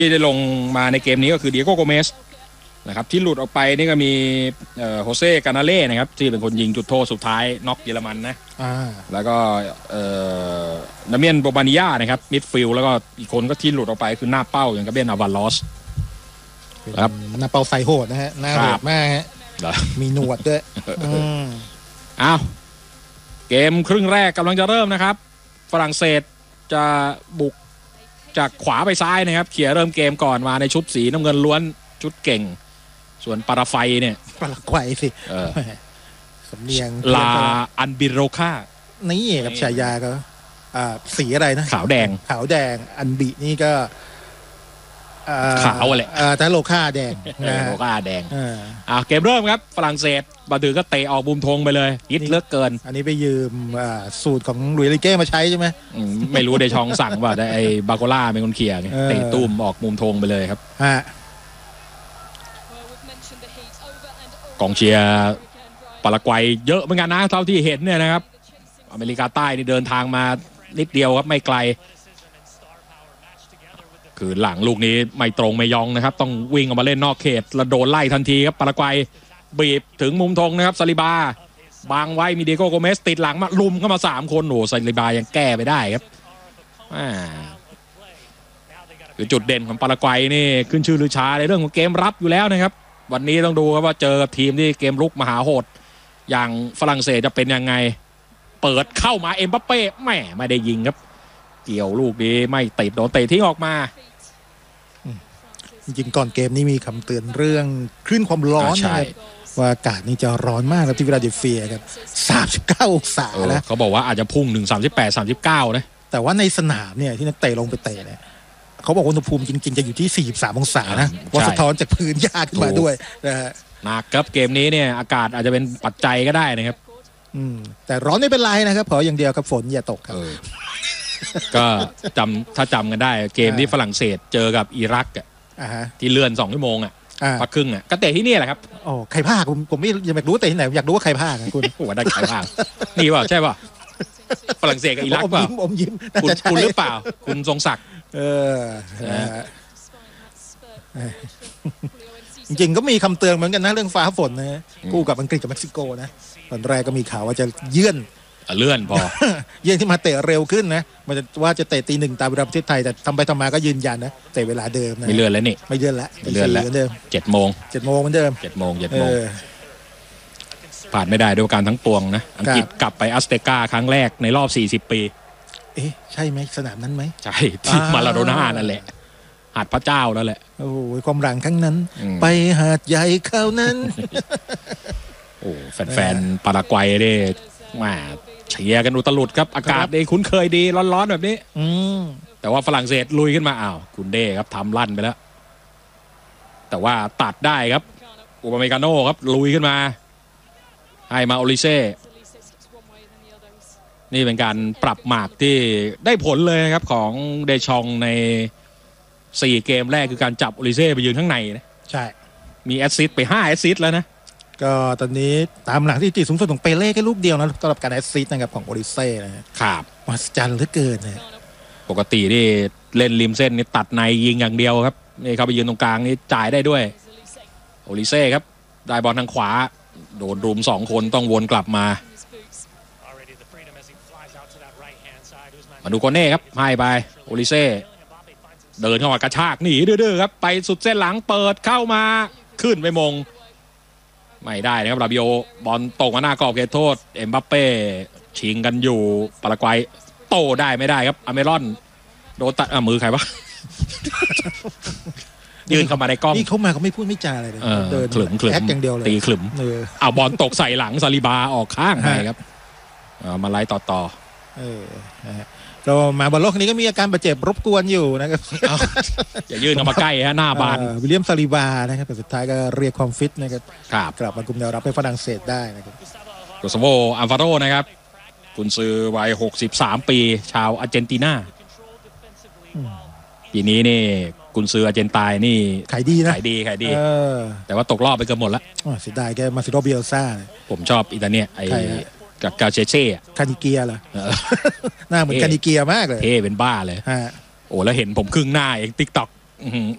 ที่ได้ลงมาในเกมนี้ก็คือเดียโก้โกเมสนะครับที่หลุดออกไปนี่ก็มีโฮเซ่กานาเล่นะครับที่เป็นคนยิงจุดโทษสุดท้ายน็อกเยอรมันนะแล้วก็นาเมียนโบบานิยานะครับมิดฟิลด์แล้วก็อีกคนก็ที่หลุดออกไปคือหน้าเป้าอย่างกาเบรียลอาวาลอสครับหน้าเป้าใส่โหดนะฮะหน้าโหดมากฮะมีหนวดด้วยอ้าวเกมครึ่งแรกกำลังจะเริ่มนะครับฝรั่งเศสจะบุกจากขวาไปซ้ายนะครับเขี่ยเริ่มเกมก่อนมาในชุดสีน้ำเงินล้วนชุดเก่งส่วนปาราไฟเนี่ยปาราไกวสิสำเนียงลาอันบิโรคานี่กับฉายาก็สีอะไรนะขาวแดงอันบินี่ก็ขาวอะไรแต่โลค่าแดงโลค่าแดงเกมเริ่มครับฝรั่งเศสบาดือก็เตะออกมุมธงไปเลยฮิตเลือกเกินอันนี้ไปยืมสูตรของหลุยส์ลิเก้มาใช้ใช่ไหมไม่รู้ได้ช่องสั่งว่าได้ไอ้บาโกล่าเป็นคนเขี่ยเตะตุ้มออกมุมธงไปเลยครับกองเชียร์ปารากวัยเยอะเหมือนกันนะเท่าที่เห็นเนี่ยนะครับอเมริกาใต้นี่เดินทางมานิดเดียวครับไม่ไกลคือหลังลูกนี้ไม่ตรงไม่ยองนะครับต้องวิ่งออกมาเล่นนอกเขตแล้วโดนไล่ทันทีครับปารากวัยบีบถึงมุมธงนะครับซาลิบาบังไว้มีเดียโก้โกเมสติดหลังมาลุมเข้ามา3คนโอ้ซาลิบายังแก้ไปได้ครับคือจุดเด่นของปารากวัยนี่ขึ้นชื่อลือชาในเรื่องของเกมรับอยู่แล้วนะครับวันนี้ต้องดูครับว่าเจอกับทีมที่เกมลุกมหาโหดอย่างฝรั่งเศสจะเป็นยังไงเปิดเข้ามาเอ็มบัปเป้ไม่ได้ยิงครับเกี่ยวลูกนี้ไม่ติดโดนเตะทิ้งออกมาจริงๆก่อนเกมนี้มีคำเตือนเรื่องคลื่นความร้อนนะครับว่าอากาศนี่จะร้อนมากครับที่ฟิลาเดลเฟียครับ39 องศาแล้วเขาบอกว่าอาจจะพุ่งถึง38-39นะแต่ว่าในสนามเนี่ยที่นักเตะลงไปเตะเนี่ยเขาบอกอุณหภูมิจริงๆจะอยู่ที่43 องศานะว่าสะท้อนจากพื้นหญ้าขึ้นมาด้วยนะฮะหนักครับเกมนี้เนี่ยอากาศอาจจะเป็นปัจจัยก็ได้นะครับแต่ร้อนไม่เป็นไรนะครับขออย่างเดียวครับฝนอย่าตกครับก็ถ้าจำกันได้เกมที่ฝรั่งเศสเจอกับอิรักที่เลื่อน2 ชั่วโมงพักครึ่งก็เตะที่นี่แหละครับโอ้ใครพากผมไม่อยากรู้เตะที่ไหนอยากรู้ว่าใครพากคุณว่าได้ใครพากนี่ว่าใช่ป่ะฝรั่งเศสกับอิรักป่ะผมยิ้มคุณหรือเปล่าคุณทรงศักดิ์จริงๆก็มีคำเตือนเหมือนกันนะเรื่องฟ้าฝนนะคู่กับอังกฤษกับเม็กซิโกนะตอนแรกก็มีข่าวว่าจะเลื่อนพอเยื่อนที่มาเตะเร็วขึ้นนะมันจะว่าจะเตะตี 1ตามเวลาประเทศไทยแต่ทำไปทำมาก็ยืนยันนะเตะเวลาเดิมนะไม่เลื่อนแล้วนี่ไม่เลื่อนแล้วเหมือนเดิม7 โมงเหมือนเดิม 7 โมงผ่านไม่ได้ด้วยการทั้งปวงนะอังกฤษกลับไปอัสเตกาครั้งแรกในรอบ40 ปีใช่ไหมสนามนั้นไหมใช่ที่มาลาโดน่านั่นแหละหาดพระเจ้าแล้วแหละโอ้ยความหลังครั้งนั้นไปหาดใหญ่เขานั้นโอ้แฟนปารากวัยได้มาเชียร์กันอุตลุดครับอากาศดีคุ้นเคยดีร้อนๆแบบนี้แต่ว่าฝรั่งเศสลุยขึ้นมาคุณเด้ครับทำลั่นไปแล้วแต่ว่าตัดได้ครับอุปาเมกาโน่ครับลุยขึ้นมาให้มาโอลิเซ่นี่เป็นการปรับหมากที่ได้ผลเลยครับของเดชองใน4 เกมแรกคือการจับโอลิเซ่ไปยืนข้างในนะใช่มีแอสซิสต์ไป5 แอสซิสต์แล้วนะก็ตอนนี้ตามหลังที่ตีสูงสุดของเปเล่แค่ลูกเดียวนะสำหรับการแอสซิสต์นะครับของโอลิเซ่นะครับมหัศจรรย์เหลือเกินนะปกตินี่เล่นริมเส้นนี่ตัดในยิงอย่างเดียวครับนี่เขาไปยืนตรงกลางนี่จ่ายได้ด้วยโอลิเซ่ครับได้บอลทางขวาโดนรุม2 คนต้องวนกลับมาดูโกเน่ครับให้ไปโอลิเซ่เดินเข้ามากระชากหนีดื้อๆครับไปสุดเส้นหลังเปิดเข้ามาขึ้นไปมงไม่ได้นะครับลาบิโอบอลตกมาหน้ากรอบเขตโทษเอ็มบัปเป้ชิงกันอยู่ปารากวัยโตได้ไม่ได้ครับอเมรอนโดนตัดมือใครวะยืนเข้ามาในกล้องนี่เขามาเขาไม่พูดไม่จาอะไรเลยเดินขลุ่มแอคอย่างเดียวเลยตีขลุ่มเอาบอลตกใส่หลังซาลิบาออกข้างไปครับมาไล่ต่อเรามาบอลโลกนี้ก็มีอาการบาดเจ็บรบกวนอยู่นะครับอย่ายื่นเข้ามาใกล้ฮะหน้าบานวิลเลียมซาลิบานะครับแต่สุดท้ายก็เรียกความฟิตนะครับกลับมาคุมแนวรับให้ฝรั่งเศสได้นะครับโกซาโวอัลฟาโรนะครับกุนซือวัย63 ปีชาวอาร์เจนตินาปีนี้นี่กุนซืออาร์เจนไตน์นี่ขายดีนะขายดีแต่ว่าตกรอบไปเกือบหมดแล้วเสียดายแกมาซิโดเบียลซ่าผมชอบอิตาเลียไอกับกาเชเช่คานิเกียเหรอหน้าเหมือนคานิเกียมากเลยเท่เป็นบ้าเลยโอ้แล้วเห็นผมครึ่งหน้าเองติ๊กต็อก